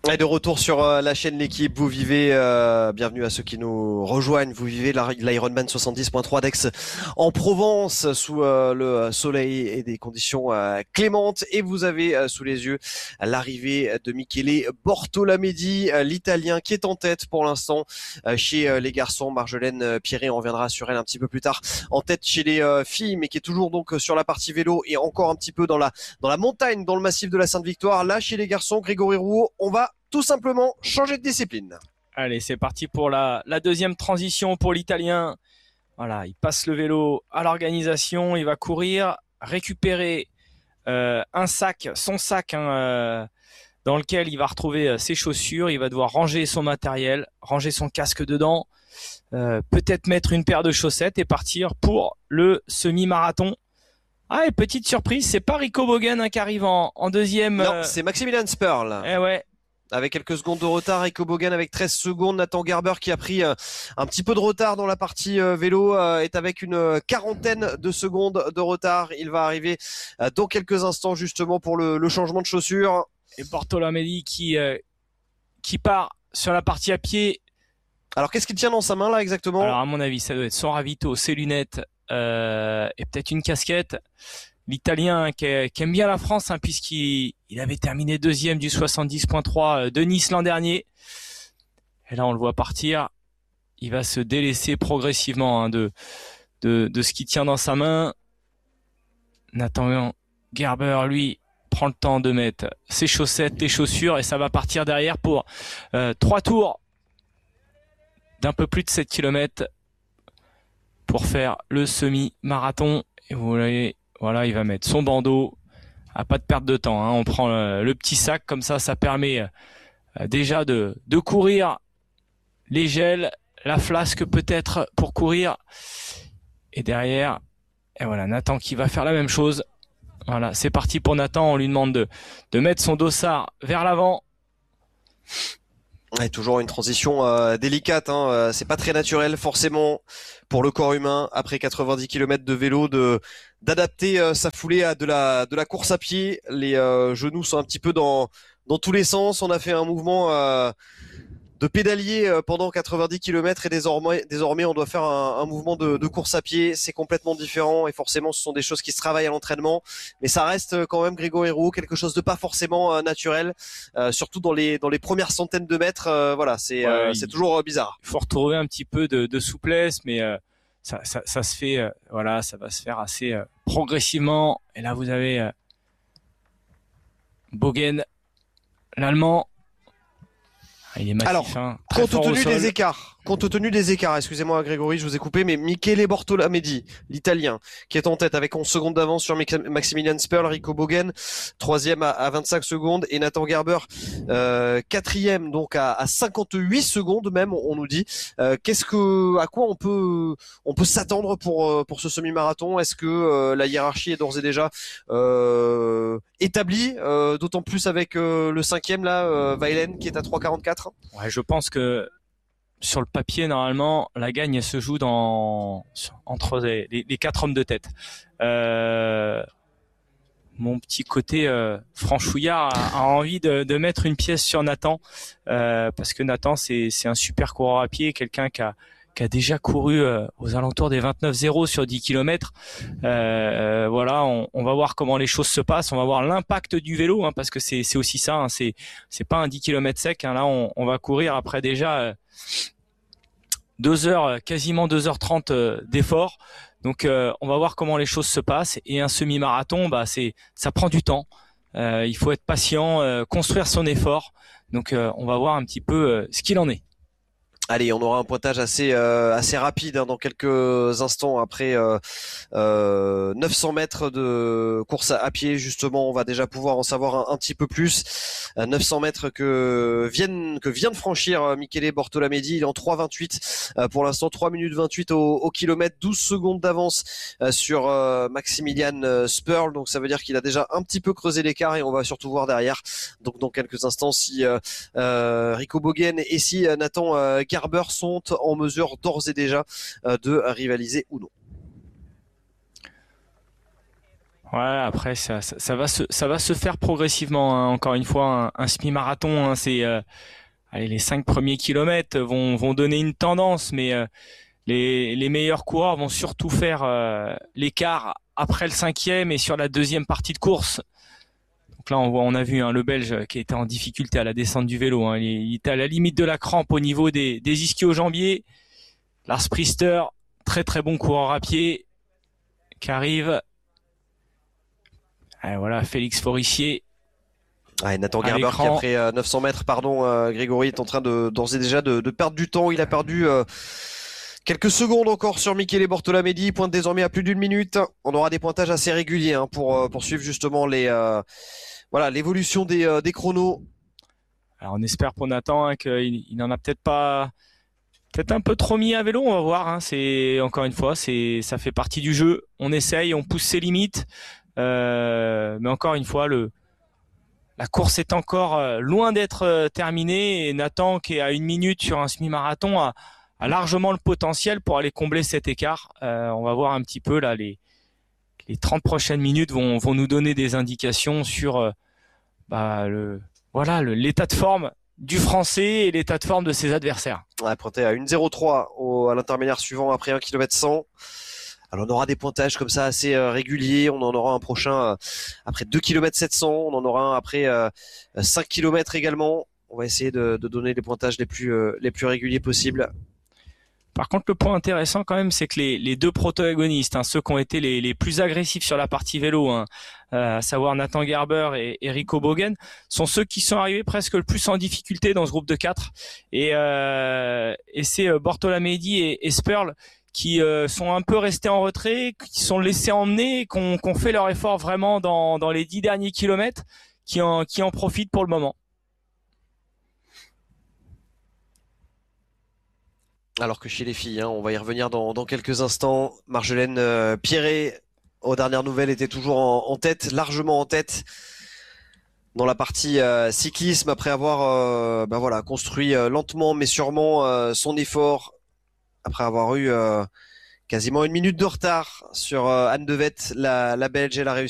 Et de retour sur la chaîne L'équipe, vous vivez, bienvenue à ceux qui nous rejoignent, vous vivez l'Ironman 70.3 d'Aix en Provence sous le soleil et des conditions clémentes, et vous avez sous les yeux l'arrivée de Michele Bortolamedi, l'Italien qui est en tête pour l'instant chez les garçons. Marjolaine Pierret, on reviendra sur elle un petit peu plus tard, en tête chez les filles, mais qui est toujours donc sur la partie vélo et encore un petit peu dans la montagne, dans le massif de la Sainte-Victoire. Là, chez les garçons, Grégory Rouault, on va tout simplement changer de discipline. Allez, c'est parti pour la deuxième transition pour l'Italien. Voilà, il passe le vélo à l'organisation, il va courir, récupérer son sac dans lequel il va retrouver ses chaussures, il va devoir ranger son matériel, ranger son casque dedans, peut-être mettre une paire de chaussettes et partir pour le semi-marathon. Ah, et petite surprise, c'est pas Rico Bogen qui arrive en deuxième. Non, c'est Maximilian Sperl. Eh ouais. Avec quelques secondes de retard, Rico Bogen avec 13 secondes. Nathan Gerber qui a pris un petit peu de retard dans la partie vélo est avec une quarantaine de secondes de retard. Il va arriver dans quelques instants justement pour le changement de chaussures. Et Bortolamedi qui part sur la partie à pied. Alors qu'est-ce qu'il tient dans sa main là exactement? Alors à mon avis, ça doit être son ravito, ses lunettes et peut-être une casquette. L'Italien qui aime bien la France, puisqu'il avait terminé deuxième du 70.3 de Nice l'an dernier. Et là, on le voit partir. Il va se délaisser progressivement de ce qu'il tient dans sa main. Nathan Gerber, lui, prend le temps de mettre ses chaussettes, les chaussures, et ça va partir derrière pour 3 tours d'un peu plus de 7 km pour faire le semi-marathon. Et vous voyez, voilà, il va mettre son bandeau. Pas de perte de temps. On prend le petit sac, comme ça permet déjà de courir les gels, la flasque peut-être pour courir. Et derrière, et voilà, Nathan qui va faire la même chose. Voilà, c'est parti pour Nathan. On lui demande de mettre son dossard vers l'avant. Ouais, toujours une transition délicate, c'est pas très naturel forcément pour le corps humain après 90 km de vélo d'adapter sa foulée à de la course à pied. Les genoux sont un petit peu dans tous les sens. On a fait un mouvement de pédalier pendant 90 km et désormais on doit faire un mouvement de course à pied. C'est complètement différent et forcément ce sont des choses qui se travaillent à l'entraînement, mais ça reste quand même, Grégory Rouault, quelque chose de pas forcément naturel, surtout dans les premières centaines de mètres. Voilà, c'est toujours bizarre. Il faut retrouver un petit peu de souplesse, mais ça se fait, voilà, ça va se faire assez progressivement. Et là vous avez Bogen, l'Allemand. Il est massif. Alors, compte tenu des écarts, excusez-moi Grégory, je vous ai coupé, mais Michele Bortolamedi, l'Italien, qui est en tête avec 11 secondes d'avance sur Maximilian Sperl, Rico Bogen, troisième à 25 secondes, et Nathan Gerber, quatrième, donc à 58 secondes même, on nous dit. À quoi on peut s'attendre pour ce semi-marathon? Est-ce que la hiérarchie est d'ores et déjà établie, d'autant plus avec le cinquième là, Weilen, qui est à 3,44? Ouais, je pense que sur le papier, normalement, la gagne elle se joue entre les 4 hommes de tête. Mon petit côté franchouillard a envie de mettre une pièce sur Nathan, parce que Nathan c'est un super coureur à pied, quelqu'un qui a déjà couru aux alentours des 29,0 sur 10 km. Voilà, on va voir comment les choses se passent, on va voir l'impact du vélo, parce que c'est aussi ça, c'est pas un 10 km sec, là on va courir après déjà 2 heures, quasiment 2h30 d'effort. Donc on va voir comment les choses se passent, et un semi-marathon, ça prend du temps. Il faut être patient, construire son effort. Donc on va voir un petit peu ce qu'il en est. Allez, on aura un pointage assez rapide dans quelques instants après 900 mètres de course à pied. Justement, on va déjà pouvoir en savoir un petit peu plus. 900 mètres que vient de franchir Michele Bortolamedi. Il est en 3,28 pour l'instant, 3 minutes 28 au kilomètre, 12 secondes d'avance sur Maximilian Sperl. Donc ça veut dire qu'il a déjà un petit peu creusé l'écart, et on va surtout voir derrière. Donc dans quelques instants si Rico Bogen et si Nathan Gerber sont en mesure d'ores et déjà de rivaliser ou non. Ouais, après ça va se faire progressivement, hein. Encore une fois, un semi-marathon, hein, c'est allez, les 5 premiers kilomètres vont donner une tendance, mais les meilleurs coureurs vont surtout faire l'écart après le cinquième et sur la deuxième partie de course. Donc là, on a vu le Belge qui était en difficulté à la descente du vélo, hein. Il était à la limite de la crampe au niveau des ischio-jambiers. Lars Priester, très très bon coureur à pied, qui arrive. Et voilà, Félix Forissier. Ouais, Nathan Gerber qui après 900 mètres, Grégory est en train d'ores et déjà de perdre du temps. Il a perdu quelques secondes encore sur Michele Bortolamedi. Il pointe désormais à plus d'une minute. On aura des pointages assez réguliers pour suivre justement l'évolution des chronos. Alors on espère pour Nathan, hein, qu'il n'en a peut-être un peu trop mis à vélo. On va voir, hein. C'est encore une fois, ça fait partie du jeu. On essaye, on pousse ses limites. Mais encore une fois, la course est encore loin d'être terminée, et Nathan, qui est à une minute sur un semi-marathon, a largement le potentiel pour aller combler cet écart. On va voir un petit peu là, les 30 prochaines minutes vont nous donner des indications sur l'état de forme du Français et l'état de forme de ses adversaires. Ouais, pointé à 1,03 à l'intermédiaire suivant après 1 km 100. Alors on aura des pointages comme ça assez réguliers. On en aura un prochain après 2 km 700. On en aura un après 5 km également. On va essayer de donner les pointages les plus réguliers possibles. Par contre, le point intéressant quand même, c'est que les deux protagonistes, hein, ceux qui ont été les plus agressifs sur la partie vélo, hein, à savoir Nathan Gerber et Rico Bogen, sont ceux qui sont arrivés presque le plus en difficulté dans ce groupe de 4. Et c'est Bortolamedi et Sperl qui sont un peu restés en retrait, qui sont laissés emmener, qui ont fait leur effort vraiment dans les 10 derniers kilomètres, qui en profitent pour le moment. Alors que chez les filles, on va y revenir dans quelques instants. Marjolaine Pierret, aux dernières nouvelles, était toujours en tête, largement en tête dans la partie cyclisme, après avoir construit lentement mais sûrement son effort, après avoir eu quasiment une minute de retard sur Anne Devet, la Belge. Elle a réussi